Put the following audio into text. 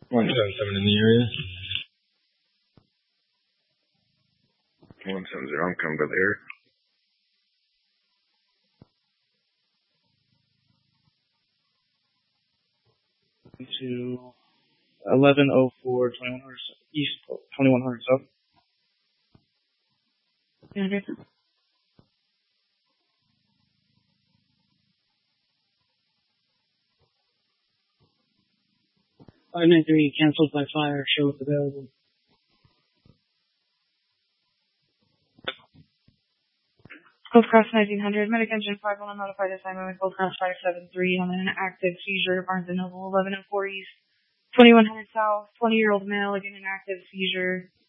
177 in the area. 170, I'm coming to there. To 1104, 2100 east, 2100 south. Okay. 593 canceled by fire. Show is available. Cold Cross 1900, Medic Engine 51 notified assignment with Cold Cross 573 on an active seizure, Barnes & Noble 1104 East, 2100 South, 20-year-old male, again an active seizure.